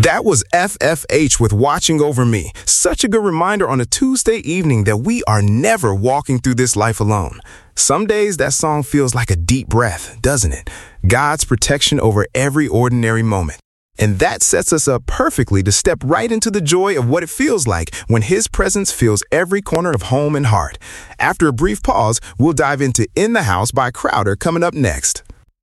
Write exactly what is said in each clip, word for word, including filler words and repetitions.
That was F F H with Watching Over Me. Such a good reminder on a Tuesday evening that we are never walking through this life alone. Some days that song feels like a deep breath, doesn't it? God's protection over every ordinary moment. And that sets us up perfectly to step right into the joy of what it feels like when His presence fills every corner of home and heart. After a brief pause, we'll dive into In the House by Crowder coming up next.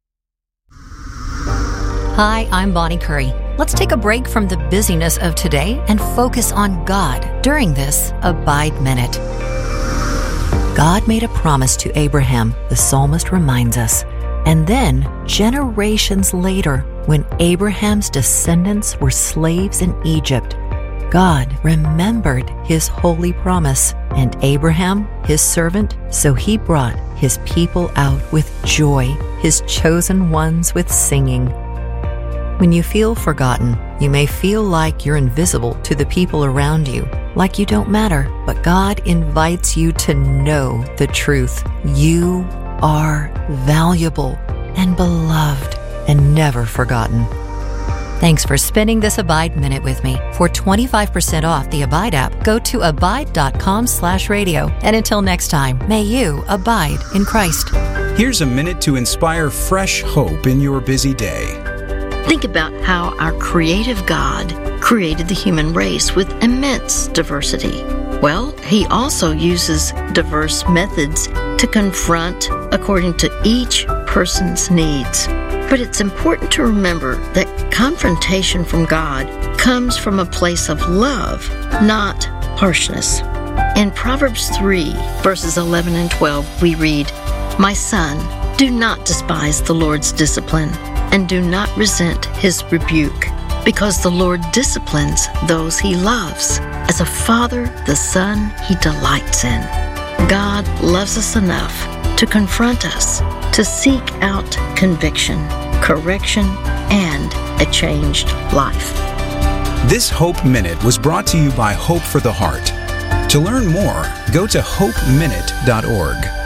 Hi, I'm Bonnie Curry. Let's take a break from the busyness of today and focus on God during this Abide Minute. God made a promise to Abraham, the psalmist reminds us. And then, generations later, when Abraham's descendants were slaves in Egypt, God remembered His holy promise, and Abraham, His servant, so He brought His people out with joy, His chosen ones with singing. When you feel forgotten, you may feel like you're invisible to the people around you, like you don't matter, but God invites you to know the truth. You are valuable and beloved and never forgotten. Thanks for spending this Abide Minute with me. For twenty-five percent off the Abide app, go to abide.com slash radio. And until next time, may you abide in Christ. Here's a minute to inspire fresh hope in your busy day. Think about how our creative God created the human race with immense diversity. Well, He also uses diverse methods to confront according to each person's needs. But it's important to remember that confrontation from God comes from a place of love, not harshness. In Proverbs three, verses eleven and twelve, we read, "My son, do not despise the Lord's discipline, and do not resent His rebuke, because the Lord disciplines those He loves. As a father, the son He delights in." God loves us enough to confront us, to seek out conviction, correction, and a changed life. This Hope Minute was brought to you by Hope for the Heart. To learn more, go to hope minute dot org.